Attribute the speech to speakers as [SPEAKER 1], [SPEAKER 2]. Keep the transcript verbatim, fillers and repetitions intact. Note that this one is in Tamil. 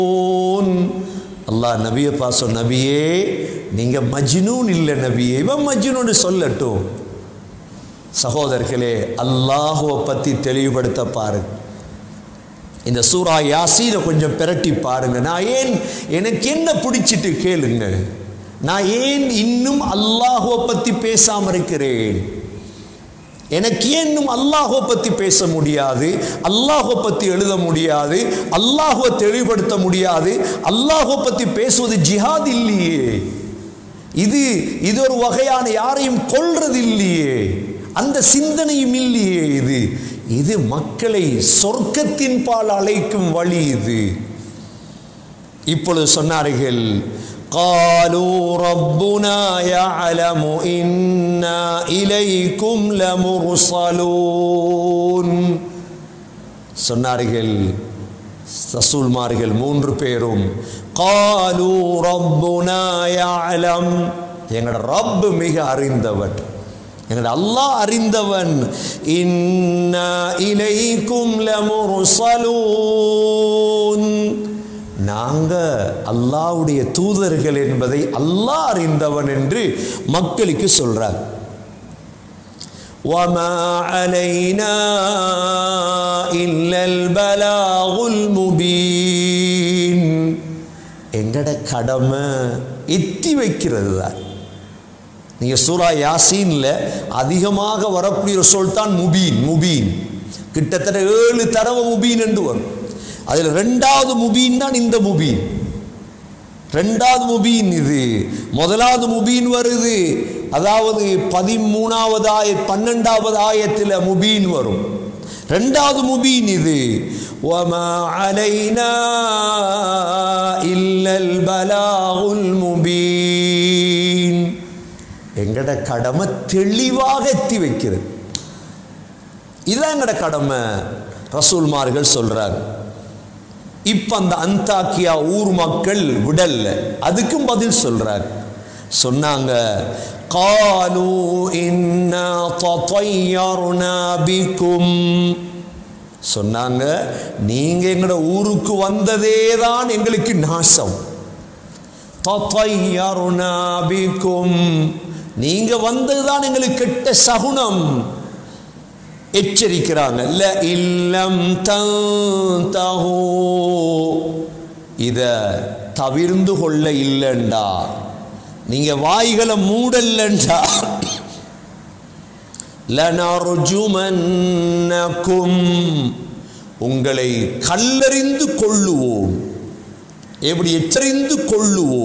[SPEAKER 1] அல்லாஹ் நபியை பாச, நபியே நீங்க மஜ்னூன் இல்லை நபியே, இவன் மஜ்னூன்னு சொல்லட்டும். சகோதரர்களே, அல்லாஹுவை பற்றி தெளிவுபடுத்த பாருங்க. இந்த சூரா யாசீனை கொஞ்சம் பிரட்டி பாருங்க. நான் ஏன், எனக்கு என்ன பிடிச்சிட்டு கேளுங்க, நான் ஏன் இன்னும் அல்லாஹுவை பற்றி பேசாமல் இருக்கிறேன்? எனக்கு ஏன் இன்னும் அல்லாஹுவை பற்றி பேச முடியாது, அல்லாஹுவை பற்றி எழுத முடியாது, அல்லாஹுவை தெளிவுபடுத்த முடியாது? அல்லாஹுவை பற்றி பேசுவது ஜிஹாத் இல்லையே, இது இது ஒரு வகையான யாரையும் கொல்றது இல்லையே, அந்த சிந்தனையும் இல்லையே. இது இது மக்களை சொர்க்கத்தின் பால் அழைக்கும் வழி. இது இப்பொழுது சொன்னார்கள், قالوا ربنا يعلم إنا إليكم لمرسلون. சொன்னார்கள் ரசூல்மார்கள் மூன்று பேரும், قالوا ربنا يعلم, எங்கட ரப் மிக அறிந்தவன், எங்கட அல்லாஹ் அறிந்தவன். இன்னா இலைக்கும் லமுர்சலூன், நாங்க அல்லாஹ்வுடைய தூதர்கள் என்பதை அல்லாஹ் அறிந்தவன் என்று மக்களுக்கு சொல்றார். وَمَا عَلَيْنَا إِلَّا الْبَلَاغُ الْمُبِينُ, எங்கட கடமை எத்தி வைக்கிறது தான். நீங்க சூரா யாசீன்ல அதிகமாக வரக்கூடிய ஒரு சொல் தான் முபீன். முபீன் கிட்டத்தட்ட ஏழு தடவை முபீன் என்று வரும். அதில் ரெண்டாவது முபீன் தான் இந்த முபீன். ரெண்டாவது முபீன் இது. முதலாவது முபீன் வருது, அதாவது பதிமூணாவது ஆய பன்னெண்டாவது ஆயத்தில் முபீன் வரும். ரெண்டாவது முபீன் இது. வமா அலைனா இல்லல் பலாகுல் முபீன், எங்கட கடமை தெளிவாக எத்தி வைக்கிறது. இதுதான் எங்கட கடமை ரசூல்மார்கள் சொல்றார். இப்ப அந்த அந்தாக்கியா ஊர் மக்கள் விடல்ல, அதுக்கும் பதில் சொல்றார். சொன்னாங்க, காலு இன்னா தطيرنا بكم, சொன்னாங்க நீங்க எங்கட ஊருக்கு வந்ததே தான் எங்களுக்கு நாசம். தطيرنا بكم, நீங்க வந்ததுதான் எங்களுக்கு கெட்ட சகுனம். எச்சரிக்கிறாங்க, ல இல்லம் தன்தஹு, இத தவிர்ந்து கொள்ள இல்லைண்டா, நீங்க வாய்களை மூடல்லண்டா, லனர்ஜுமன்னகும், உங்களை கல்லறிந்து கொள்ளுவோம். எப்படி எச்சரிந்து கொள்ளுவோம்.